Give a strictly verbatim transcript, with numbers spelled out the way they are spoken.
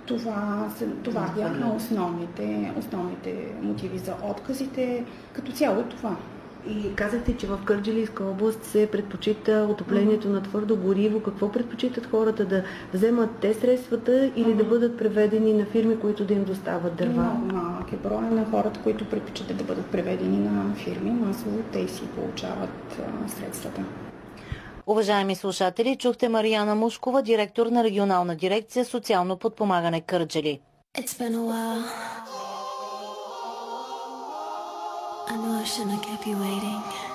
Това, това бяха основните, основните мотиви за отказите. Като цяло това. И казахте, че в Кърджалийска област се предпочита отоплението mm-hmm. на твърдо гориво. Какво предпочитат хората? Да вземат те средствата или mm-hmm. да бъдат преведени на фирми, които да им доставят дърва? Много малък е броя на хората, които предпочитат да бъдат преведени на фирми. Масово те си получават а, средствата. Уважаеми слушатели, чухте Марияна Мушкова, директор на регионална дирекция социално подпомагане Кърджали. It's been a while. I know I shouldn't have kept you waiting.